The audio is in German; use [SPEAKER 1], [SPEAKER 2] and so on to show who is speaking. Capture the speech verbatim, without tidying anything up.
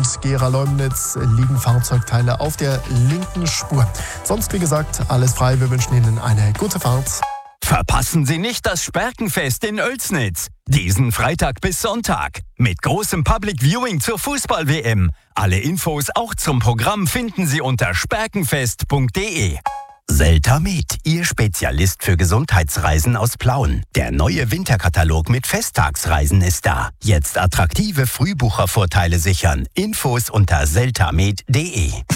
[SPEAKER 1] und Gera-Leumnitz liegen Fahrzeugteile auf der linken Spur. Sonst, wie gesagt, alles frei. Wir wünschen Ihnen eine gute Fahrt.
[SPEAKER 2] Verpassen Sie nicht das Sperkenfest in Oelsnitz. Diesen Freitag bis Sonntag. Mit großem Public Viewing zur Fußball-W M. Alle Infos auch zum Programm finden Sie unter sperkenfest punkt de. Seltamed, Ihr Spezialist für Gesundheitsreisen aus Plauen. Der neue Winterkatalog mit Festtagsreisen ist da. Jetzt attraktive Frühbuchervorteile sichern. Infos unter seltamed punkt de.